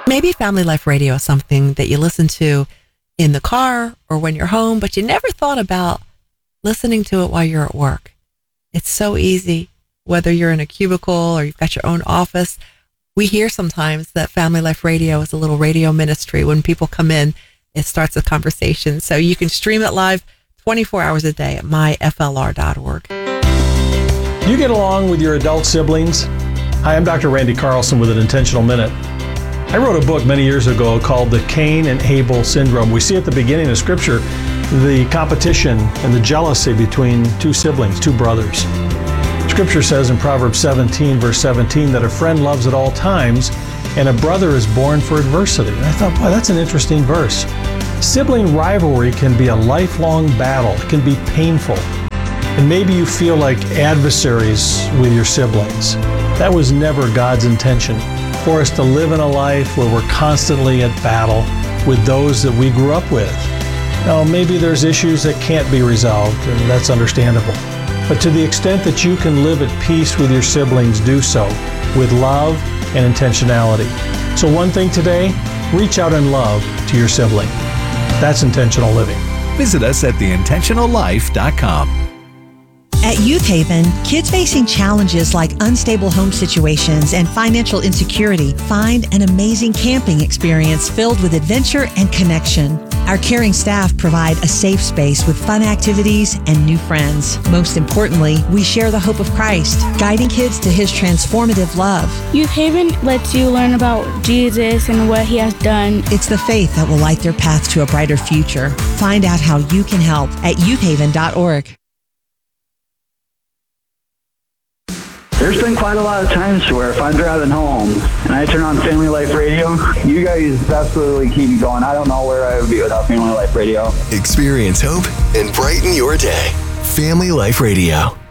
Maybe Family Life Radio is something that you listen to in the car or when you're home, but you never thought about listening to it while you're at work. It's so easy, whether you're in a cubicle or you've got your own office. We hear sometimes that Family Life Radio is a little radio ministry. When people come in, it starts a conversation. So you can stream it live 24 hours a day at myflr.org. Do you get along with your adult siblings? Hi, I'm Dr. Randy Carlson with an Intentional Minute. I wrote a book many years ago called The Cain and Abel Syndrome. We see at the beginning of Scripture the competition and the jealousy between two siblings, two brothers. Scripture says in Proverbs 17, verse 17, that a friend loves at all times and a brother is born for adversity. And I thought, boy, that's an interesting verse. Sibling rivalry can be a lifelong battle. It can be painful. And maybe you feel like adversaries with your siblings. That was never God's intention, for us to live in a life where we're constantly at battle with those that we grew up with. Now, maybe there's issues that can't be resolved, and that's understandable. But to the extent that you can live at peace with your siblings, do so with love and intentionality. So one thing today, reach out in love to your sibling. That's intentional living. Visit us at theintentionallife.com. At Youth Haven, kids facing challenges like unstable home situations and financial insecurity find an amazing camping experience filled with adventure and connection. Our caring staff provide a safe space with fun activities and new friends. Most importantly, we share the hope of Christ, guiding kids to His transformative love. Youth Haven lets you learn about Jesus and what He has done. It's the faith that will light their path to a brighter future. Find out how you can help at youthhaven.org. There's been quite a lot of times where if I'm driving home and I turn on Family Life Radio, you guys absolutely keep me going. I don't know where I would be without Family Life Radio. Experience hope and brighten your day. Family Life Radio.